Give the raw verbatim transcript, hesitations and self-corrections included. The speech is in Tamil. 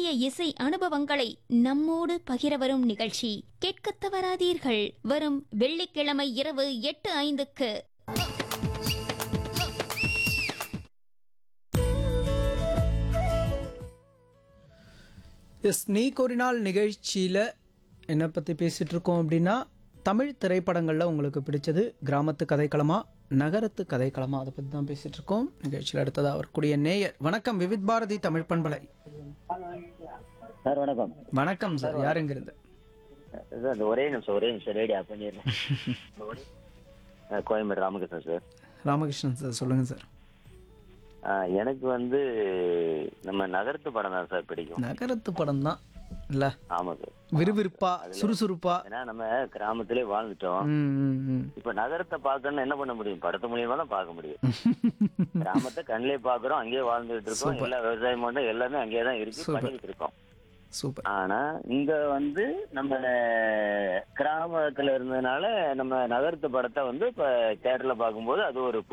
புதிய இசை அனுபவங்களை நம்மோடு பகிர வரும் நிகழ்ச்சி கேட்கத் தவறாதீர்கள். வரும் வெள்ளிக்கிழமை இரவு எட்டு ஐந்துக்கு. எஸ் நீ கோரினால் நிகழ்ச்சியில் என்ன பற்றி பேசிகிட்டு இருக்கோம் அப்படின்னா, தமிழ் திரைப்படங்களில் உங்களுக்கு பிடிச்சது கிராமத்து கதைக்களமா நகரத்து கதைக்களமா, அதை பற்றி தான் பேசிகிட்டு இருக்கோம். நிகழ்ச்சியில் அடுத்ததாக அவருக்குரிய நேயர். வணக்கம், விவித் பாரதி தமிழ் பண்பலை. சார் வணக்கம். வணக்கம் சார், யாருங்கிறது? சார் அந்த ஒரே நிமிஷம் ஒரே நிமிஷம் ரேடியோ ஆஃப் பண்ணிடுறேன். கோயம்பேடு ராமகிருஷ்ணன் சார். ராமகிருஷ்ணன் சார், சொல்லுங்கள் சார். ஆ, எனக்கு வந்து நம்ம நகரத்து படம் தான் சார் பிடிக்கும். நகரத்து படம் தான் இல்லை? ஆமாம் சார். விறுவிறுப்பா சுறுசுறுப்பா. ஏன்னா நம்ம கிராமத்திலே வாழ்ந்துட்டோம். ம், ம், ம். இப்ப நகரத்தை பார்க்கணும்னு என்ன பண்ண முடியும்? படத்து மூலியமா தான் பார்க்க முடியும். கிராமத்தை கண்ணிலே பாக்குறோம், அங்கேயே வாழ்ந்துட்டு இருக்கோம். எல்லா விவசாயம் பண்ண எல்லாமே அங்கேயே தான் இருக்கு, பண்ணிட்டு இருக்கோம். சூப்பர். ஆனா இங்க வந்து நம்ம கிராமத்துல இருந்ததுனால நம்ம நகரத்து படத்தை வந்து இப்ப தியேட்டர்ல பார்க்கும்போது அது ஒரு